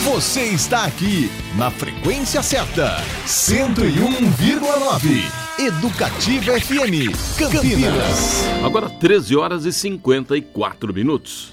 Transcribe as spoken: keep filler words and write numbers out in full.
Você está aqui na frequência certa, cento e um vírgula nove, Educativa F M, Campinas. Agora treze horas e cinquenta e quatro minutos.